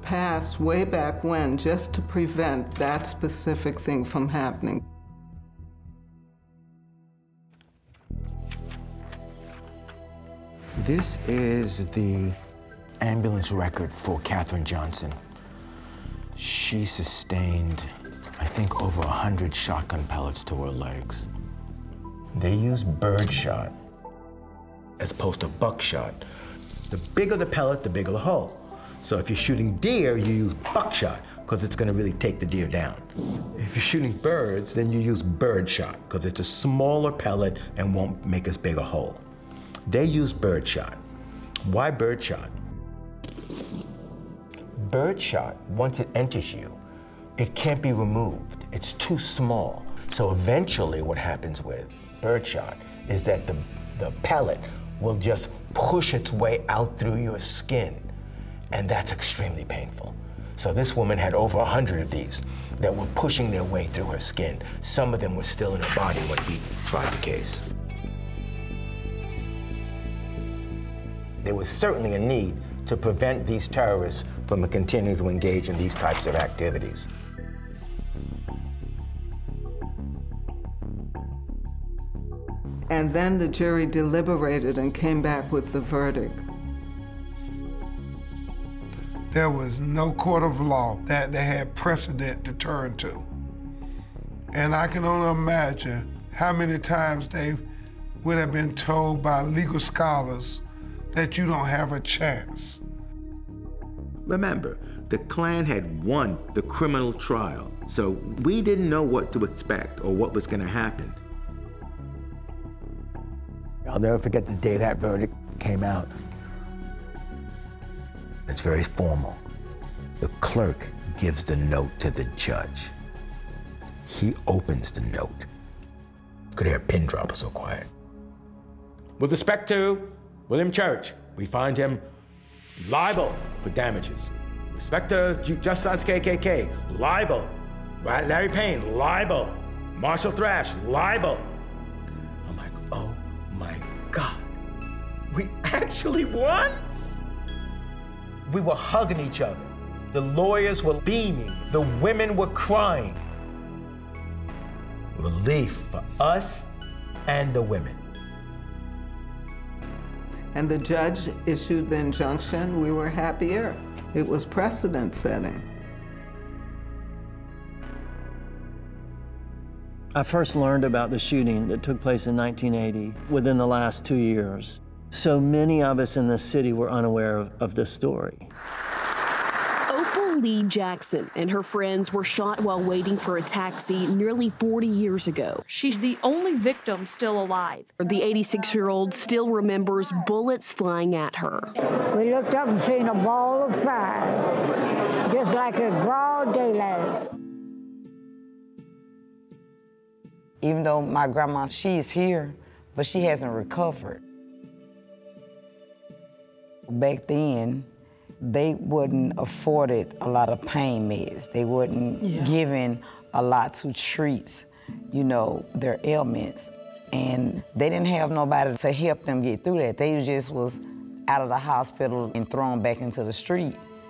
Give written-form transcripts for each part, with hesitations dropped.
passed way back when just to prevent that specific thing from happening. This is the ambulance record for Katherine Johnson. She sustained, I think, over 100 shotgun pellets to her legs. They use birdshot as opposed to buckshot. The bigger the pellet, the bigger the hole. So if you're shooting deer, you use buckshot because it's going to really take the deer down. If you're shooting birds, then you use birdshot because it's a smaller pellet and won't make as big a hole. They use birdshot. Why birdshot? Birdshot, once it enters you, it can't be removed. It's too small. So eventually what happens with birdshot is that the pellet will just push its way out through your skin, and that's extremely painful. So this woman had over 100 of these that were pushing their way through her skin. Some of them were still in her body when he tried the case. There was certainly a need to prevent these terrorists from continuing to engage in these types of activities. And then the jury deliberated and came back with the verdict. There was no court of law that they had precedent to turn to. And I can only imagine how many times they would have been told by legal scholars that you don't have a chance. Remember, the Klan had won the criminal trial, so we didn't know what to expect or what was going to happen. I'll never forget the day that verdict came out. It's very formal. The clerk gives the note to the judge. He opens the note. Could hear a pin drop, so quiet. With respect to William Church, we find him liable for damages. With respect to Just Sons KKK, liable. Larry Payne, liable. Marshall Thrash, liable. I'm like, oh my God, we actually won? We were hugging each other. The lawyers were beaming. The women were crying. Relief for us and the women. And the judge issued the injunction. We were happier. It was precedent setting. I first learned about the shooting that took place in 1980 within the last 2 years. So many of us in the city were unaware of this story. Opal Lee Jackson and her friends were shot while waiting for a taxi nearly 40 years ago. She's the only victim still alive. The 86-year-old still remembers bullets flying at her. We looked up and seen a ball of fire, just like a broad daylight. Even though my grandma, she's here, but she hasn't recovered. Back then, they wouldn't afforded a lot of pain meds. They wouldn't giving a lot to treat, you know, their ailments. And they didn't have nobody to help them get through that. They just was out of the hospital and thrown back into the street.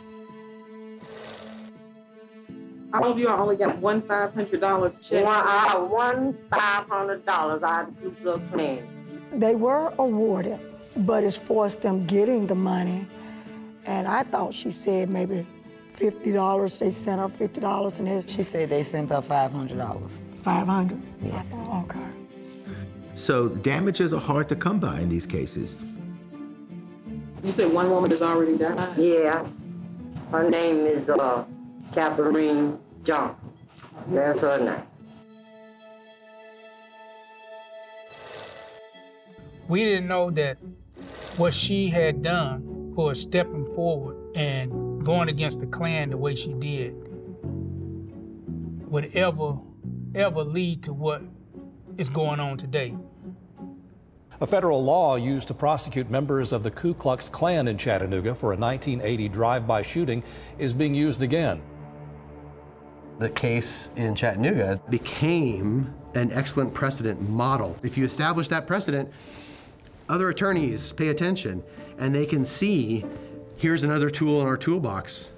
All of you only got one $500 check. One $500 out of the Ku Klux Klan. They were awarded, but as far as them getting the money, and I thought she said maybe $50, they sent her $50 and she said they sent her $500. 500? Yes. Okay. So damages are hard to come by in these cases. You said one woman has already died? Yeah. Her name is Katherine Johnson. That's her name. We didn't know that what she had done for stepping forward and going against the Klan the way she did would ever lead to what is going on today. A federal law used to prosecute members of the Ku Klux Klan in Chattanooga for a 1980 drive-by shooting is being used again. The case in Chattanooga became an excellent precedent model. If you establish that precedent, other attorneys pay attention and they can see, here's another tool in our toolbox